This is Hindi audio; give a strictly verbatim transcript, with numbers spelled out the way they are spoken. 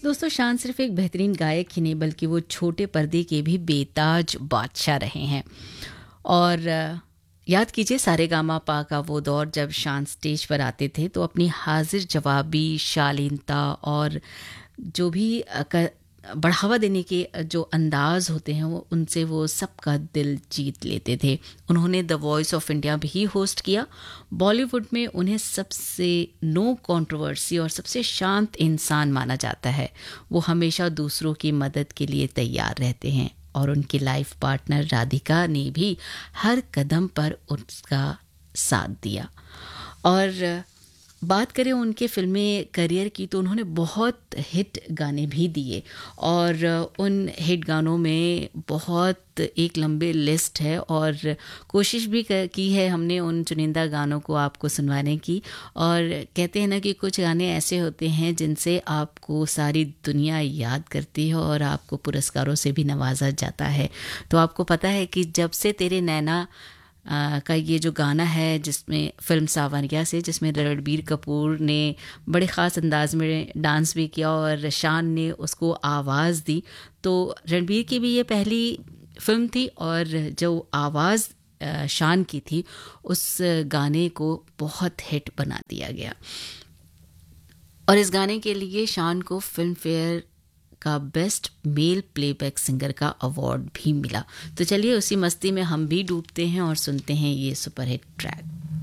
दोस्तों, शान सिर्फ एक बेहतरीन गायक ही नहीं बल्कि वो छोटे पर्दे के भी बेताज बादशाह रहे हैं। और अ, याद कीजिए सारेगामा पा का वो दौर जब शान स्टेज पर आते थे तो अपनी हाजिर जवाबी शालीनता और जो भी अ, क- बढ़ावा देने के जो अंदाज होते हैं वो उनसे वो सबका दिल जीत लेते थे। उन्होंने द वॉइस ऑफ इंडिया भी होस्ट किया। बॉलीवुड में उन्हें सबसे नो कंट्रोवर्सी और सबसे शांत इंसान माना जाता है। वो हमेशा दूसरों की मदद के लिए तैयार रहते हैं और उनकी लाइफ पार्टनर राधिका ने भी हर कदम पर उसका साथ दिया। और बात करें उनके फिल्मी करियर की तो उन्होंने बहुत हिट गाने भी दिए और उन हिट गानों में बहुत एक लंबी लिस्ट है और कोशिश भी की है हमने उन चुनिंदा गानों को आपको सुनवाने की। और कहते हैं ना कि कुछ गाने ऐसे होते हैं जिनसे आपको सारी दुनिया याद करती है और आपको पुरस्कारों से भी नवाजा जाता है। तो आपको पता है कि जब से तेरे नैना आ, का ये जो गाना है जिसमें फिल्म सावरिया से, जिसमें रणबीर कपूर ने बड़े ख़ास अंदाज में डांस भी किया और शान ने उसको आवाज़ दी। तो रणबीर की भी ये पहली फिल्म थी और जो आवाज़ आ, शान की थी उस गाने को बहुत हिट बना दिया गया। और इस गाने के लिए शान को फिल्म फेयर का बेस्ट मेल प्लेबैक सिंगर का अवार्ड भी मिला। तो चलिए उसी मस्ती में हम भी डूबते हैं और सुनते हैं ये सुपरहिट ट्रैक।